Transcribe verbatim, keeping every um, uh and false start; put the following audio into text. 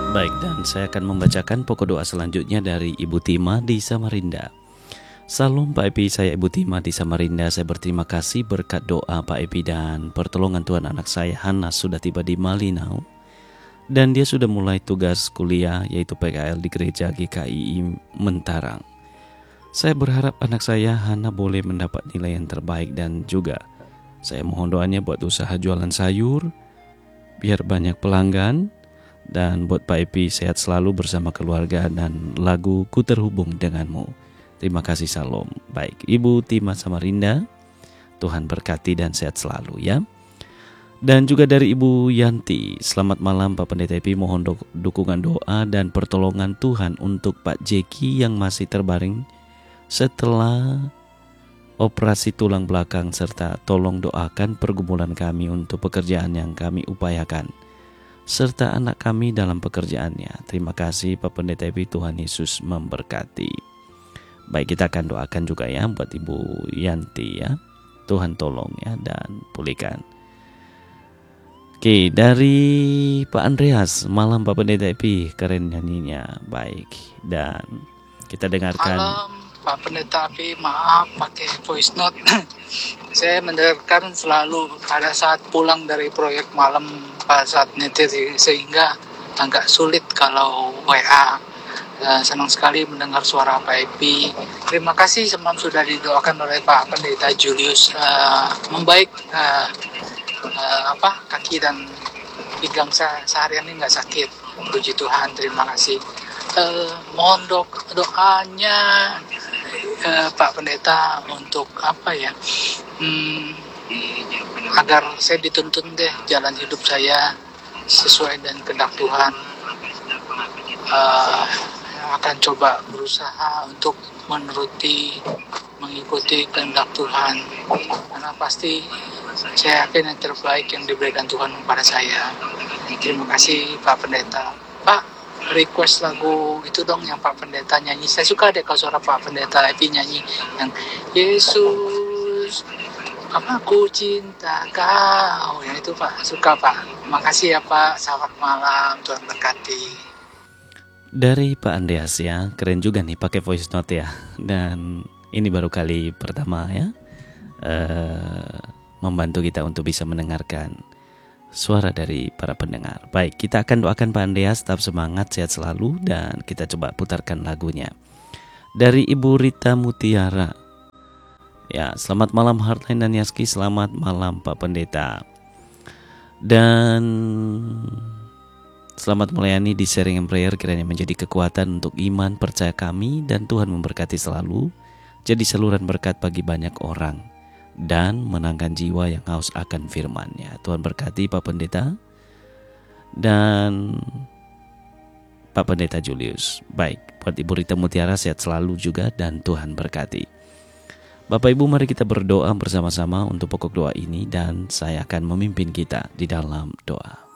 Baik, dan saya akan membacakan pokok doa selanjutnya dari Ibu Tima di Samarinda. Salam Pak Epi, saya Ibu Tima di Samarinda. Saya berterima kasih berkat doa Pak Epi dan pertolongan Tuhan, anak saya Hana sudah tiba di Malinau. Dan dia sudah mulai tugas kuliah yaitu P K L di gereja G K I I Mentarang. Saya berharap anak saya Hana boleh mendapat nilai yang terbaik, dan juga saya mohon doanya buat usaha jualan sayur biar banyak pelanggan. Dan buat Pak Epi sehat selalu bersama keluarga, dan lagu Ku Terhubung Denganmu. Terima kasih, salam. Baik, Ibu Tima Samarinda, Tuhan berkati dan sehat selalu ya. Dan juga dari Ibu Yanti, selamat malam Pak Pendeta Epi, mohon do- dukungan doa dan pertolongan Tuhan untuk Pak Jeki yang masih terbaring setelah operasi tulang belakang, serta tolong doakan pergumulan kami untuk pekerjaan yang kami upayakan, serta anak kami dalam pekerjaannya. Terima kasih Pak Pendeta Epi, Tuhan Yesus memberkati. Baik, kita akan doakan juga ya buat Ibu Yanti ya. Tuhan tolong ya dan pulihkan. Oke, dari Pak Andreas, malam Pak Pendeta Epi, keren nyanyinya. Baik, dan kita dengarkan. Malam Pak Pendeta Epi, maaf pakai voice note. Saya mendengarkan selalu pada saat pulang dari proyek malam, pada saat nyetir, sehingga agak sulit kalau W A. Uh, senang sekali mendengar suara Pak Epi. Terima kasih semalam sudah didoakan oleh Pak Pendeta Julius, uh, membaik uh, uh, apa kaki dan pinggang saya seharian ini nggak sakit. Puji Tuhan, terima kasih. Uh, mohon do- doanya uh, Pak Pendeta untuk apa ya? Hmm, agar saya dituntun deh jalan hidup saya sesuai dengan kehendak Tuhan. Uh, akan coba berusaha untuk menuruti, mengikuti kehendak Tuhan, karena pasti saya yakin yang terbaik yang diberikan Tuhan kepada saya. Terima kasih Pak Pendeta. Pak, request lagu itu dong yang Pak Pendeta nyanyi. Saya suka deh kalau suara Pak Pendeta Epi nyanyi yang Yesus, apa aku cinta kau, yang itu Pak, suka Pak. Makasih ya Pak, selamat malam, Tuhan berkati. Dari Pak Andreas ya, keren juga nih pakai voice note ya. Dan ini baru kali pertama ya uh, membantu kita untuk bisa mendengarkan suara dari para pendengar. Baik, kita akan doakan Pak Andreas tetap semangat, sehat selalu, dan kita coba putarkan lagunya. Dari Ibu Rita Mutiara. Ya, selamat malam Heartline dan Yaski, selamat malam Pak Pendeta. Dan selamat melayani di Sharing and Prayer, kiranya menjadi kekuatan untuk iman percaya kami, dan Tuhan memberkati selalu, jadi saluran berkat bagi banyak orang, dan menangkan jiwa yang haus akan firman-Nya. Tuhan berkati Pak Pendeta dan Pak Pendeta Julius. Baik, buat Ibu Rita Mutiara sehat selalu juga, dan Tuhan berkati. Bapak Ibu, mari kita berdoa bersama-sama untuk pokok doa ini, dan saya akan memimpin kita di dalam doa.